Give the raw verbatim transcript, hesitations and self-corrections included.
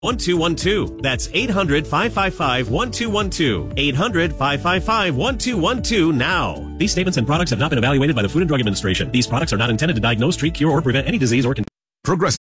one two one two. That's eight hundred, five five five, one two one two. eight hundred, five five five, one two one two now. These statements and products have not been evaluated by the Food and Drug Administration. These products are not intended to diagnose, treat, cure, or prevent any disease or condition. Progressive.